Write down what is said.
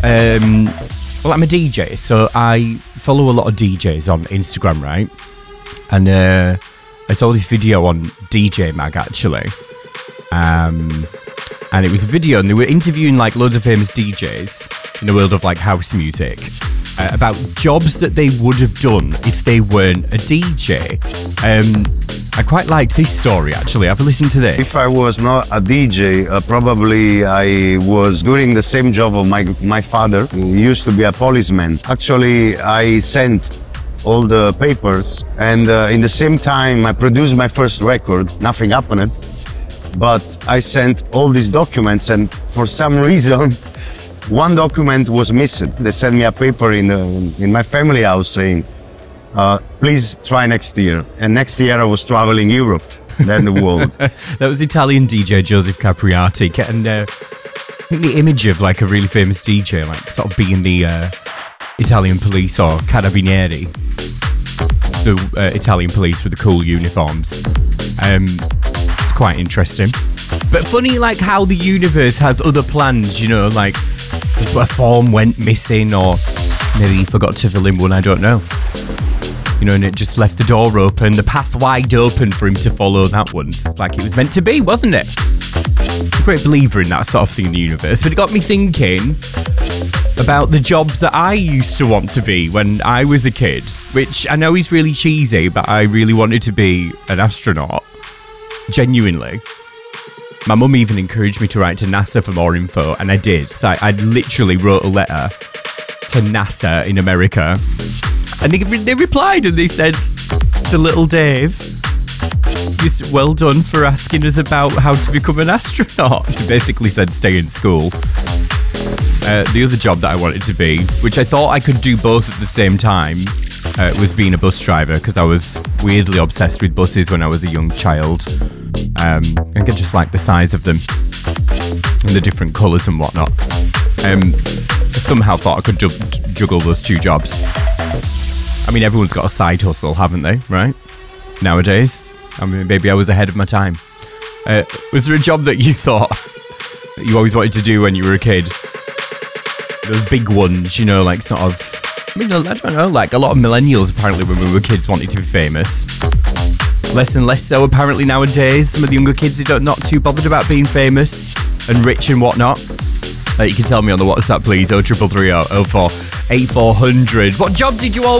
Well, I'm a DJ, so I follow a lot of DJs on Instagram, right? And I saw this video on DJ Mag, actually. And it was a video, and they were interviewing like loads of famous DJs in the world of like house music about jobs that they would have done if they weren't a DJ. I quite liked this story, actually. Have a listen to this. If I was not a DJ, probably I was doing the same job of my father, who used to be a policeman. Actually, I sent all the papers, and in the same time I produced my first record. Nothing happened, but I sent all these documents, and for some reason one document was missing. They sent me a paper in my family house saying, please try next year. And next year I was traveling Europe, then the world. That was Italian DJ Joseph Capriati, getting the image of like a really famous DJ, like sort of being the Italian police or carabinieri, the Italian police with the cool uniforms. It's quite interesting, but funny like how the universe has other plans, you know, like a form went missing, or maybe he forgot to fill in one, I don't know. You know, and it just left the door open, the path wide open for him to follow that one. It's like it was meant to be, wasn't it? I'm a great believer in that sort of thing in the universe, but it got me thinking about the job that I used to want to be when I was a kid, which I know is really cheesy, but I really wanted to be an astronaut. Genuinely. My mum even encouraged me to write to NASA for more info, and I did. So I literally wrote a letter to NASA in America, and they replied and they said to little Dave, just well done for asking us about how to become an astronaut. They basically said stay in school. The other job that I wanted to be, which I thought I could do both at the same time, was being a bus driver, because I was weirdly obsessed with buses when I was a young child. I just like the size of them and the different colours and whatnot. I somehow thought I could juggle those two jobs. I mean, everyone's got a side hustle, haven't they, right? Nowadays. I mean, maybe I was ahead of my time. Was there a job that you thought that you always wanted to do when you were a kid? Those big ones, you know, like sort of... I mean, I don't know, like a lot of millennials apparently when we were kids wanted to be famous. Less and less so apparently nowadays. Some of the younger kids are not too bothered about being famous and rich and whatnot. You can tell me on the WhatsApp, please, 0330 04 8400. What job did you all